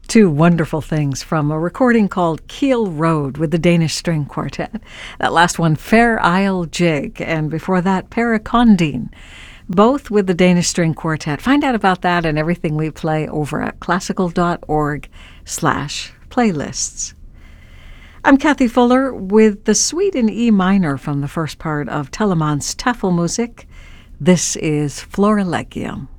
Two wonderful things from a recording called Keel Road with the Danish String Quartet. That last one, Fair Isle Jig, and before that, Paracondine, both with the Danish String Quartet. Find out about that and everything we play over at classical.org/playlists. I'm Kathy Fuller with the Suite in E minor from the first part of Telemann's Tafelmusik. This is Florilegium.